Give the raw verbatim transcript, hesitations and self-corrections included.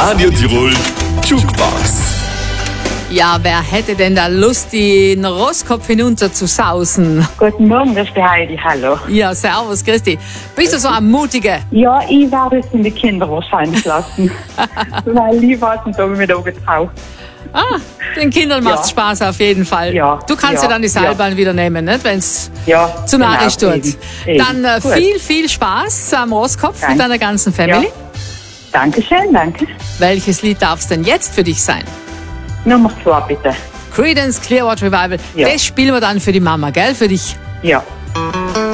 Radio Tirol Jukebox. Ja, wer hätte denn da Lust, den Rosskopf hinunter zu sausen? Guten Morgen, das ist die Heidi, hallo. Ja, servus, Christi. Bist du so ein Mutiger? Ja, ich werde es in die Kinder wahrscheinlich lassen. Weil ich weiß nicht, ob ich mich da getraut. Ah, den Kindern macht es Ja. Spaß auf jeden Fall. Ja, Du kannst ja, ja, dann die Seilbahn wieder nehmen, wenn es Ja, zu nah genau, ist dort. eben, eben. Dann äh, Gut. viel, viel Spaß am Rosskopf Danke. mit deiner ganzen Family. Ja. Dankeschön, danke. Welches Lied darf es denn jetzt für dich sein? Nummer zwei, bitte. Creedence Clearwater Revival. Ja. Das spielen wir dann für die Mama, gell? Für dich. Ja,